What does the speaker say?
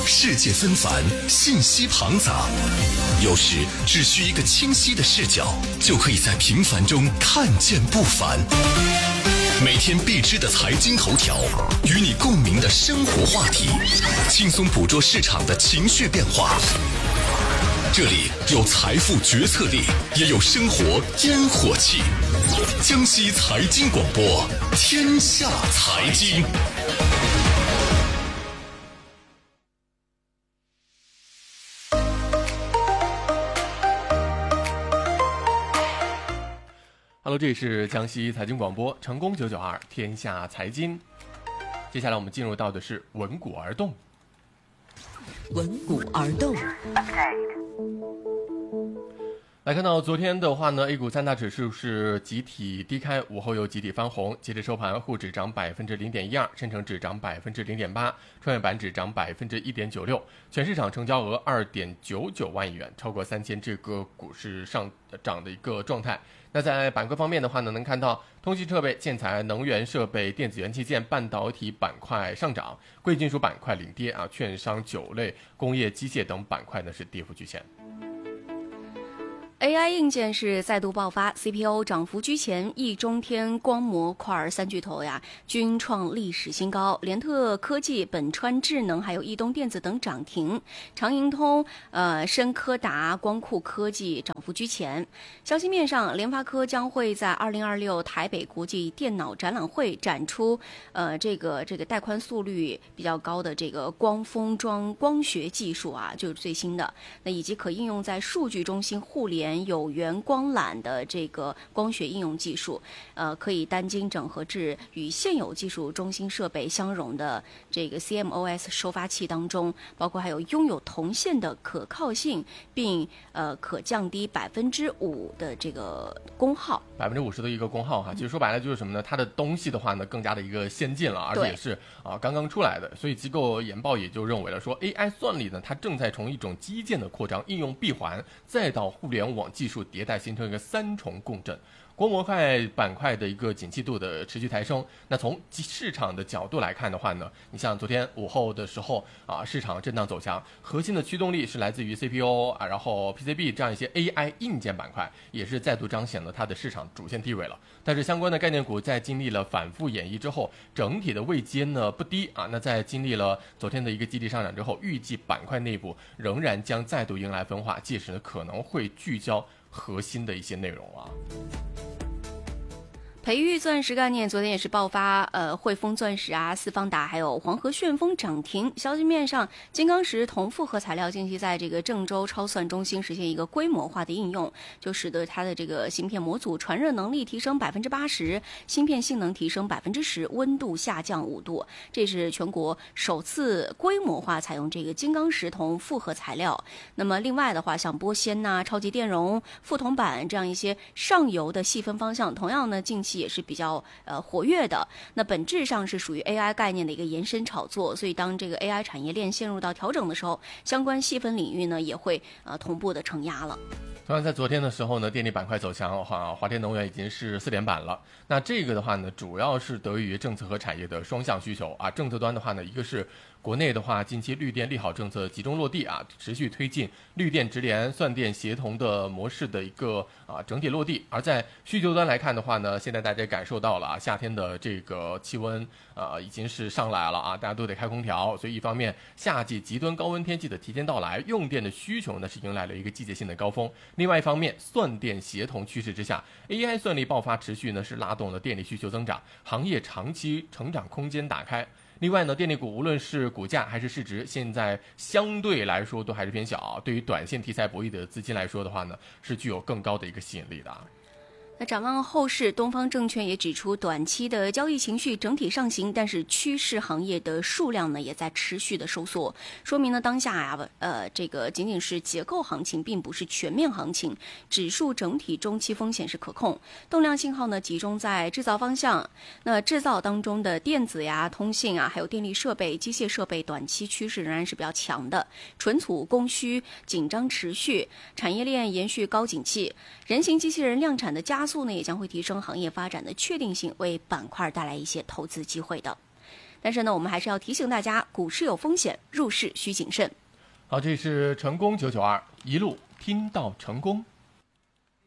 世界纷繁，信息庞杂，有时只需一个清晰的视角，就可以在平凡中看见不凡。每天必知的财经头条，与你共鸣的生活话题，轻松捕捉市场的情绪变化。这里有财富决策力，也有生活烟火气。江西财经广播，天下财经。 Hello， 这里是江西财经广播，成功992天下财经。接下来我们进入到的是闻股而动。 闻股而动。 来看到昨天的话呢 ，A 股三大指数是集体低开，午后又集体翻红。截至收盘，沪指涨0.12%，深成指涨0.8%，创业板指涨1.96%，全市场成交额2.99万亿元，超过3000这个股市上涨的一个状态。那在板块方面的话呢，能看到通信设备、建材、能源设备、电子元器件、半导体板块上涨，贵金属板块领跌啊，券商、酒类、工业机械等板块呢是跌幅居前。 AI 硬件是再度爆发 ，CPU 涨幅居前，易中天、光模块三巨头均创历史新高，联特科技、本川智能还有易东电子等涨停，长盈通、深科达、光酷科技涨幅居前。消息面上，联发科将会在2026台北国际电脑展览会展出这个带宽速率比较高的这个光封装光学技术就是最新的，那以及可应用在数据中心互联有源光缆的这个光学应用技术，可以单晶整合至与现有技术中心设备相容的这个 CMOS 收发器当中，包括还有拥有铜线的可靠性，并可降低5%的这个功耗 ，50%的一个功耗哈。其实说白了就是什么呢？它的东西的话呢更加的一个先进了，而且是刚刚出来的，所以机构研报也就认为了说 AI 算力呢，它正在从一种基建的扩张、应用闭环，再到互联网技术迭代，形成一个3重共振。光模块板块的一个景气度的持续抬升，那从市场的角度来看的话呢，你像昨天午后的时候市场震荡走强，核心的驱动力是来自于 CPU 然后 PCB 这样一些 AI 硬件板块，也是再度彰显了它的市场主线地位了。但是相关的概念股在经历了反复演绎之后，整体的位阶呢不低那在经历了昨天的一个集体上涨之后，预计板块内部仍然将再度迎来分化，届时呢可能会聚焦核心的一些内容培育钻石概念昨天也是爆发，汇丰钻石四方达还有黄河旋风涨停。消息面上，金刚石铜复合材料近期在这个郑州超算中心实现一个规模化的应用，就使得它的这个芯片模组传热能力提升80%，芯片性能提升10%，温度下降5度。这是全国首次规模化采用这个金刚石铜复合材料。那么另外的话，像玻纤超级电容、覆铜板这样一些上游的细分方向，同样呢近期也是比较活跃的，那本质上是属于 AI 概念的一个延伸炒作，所以当这个 AI 产业链陷入到调整的时候，相关细分领域呢也会同步的承压了。 同样在昨天的时候呢，电力板块走强，华电能源已经是4连板了。那这个的话呢，主要是得益于政策和产业的双向需求政策端的话呢，一个是国内的话，近期绿电利好政策集中落地持续推进绿电直联、算电协同的模式的一个整体落地。而在需求端来看的话呢，现在大家感受到了夏天的这个气温已经是上来了大家都得开空调，所以一方面夏季极端高温天气的提前到来，用电的需求呢是迎来了一个季节性的高峰。另外一方面，算电协同趋势之下 ，AI 算力爆发持续呢是拉动了电力需求增长，行业长期成长空间打开。另外呢，电力股无论是股价还是市值，现在相对来说都还是偏小，对于短线题材博弈的资金来说的话呢，是具有更高的一个吸引力的。 那展望后市，东方证券也指出，短期的交易情绪整体上行，但是趋势行业的数量呢也在持续的收缩，说明呢当下这个仅仅是结构行情，并不是全面行情，指数整体中期风险是可控，动量信号呢集中在制造方向，那制造当中的电子通信还有电力设备、机械设备，短期趋势仍然是比较强的，存储供需紧张持续，产业链延续高景气，人形机器人量产的加速呢也将会提升行业发展的确定性，为板块带来一些投资机会的。 但是呢，我们还是要提醒大家，股市有风险，入市需谨慎。 好，这是成功992，一路听到成功。